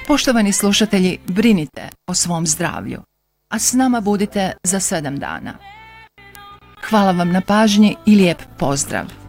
Poštovani slušatelji, brinite o svom zdravlju, a s nama budite za 7 dana. Hvala vam na pažnji i lijep pozdrav!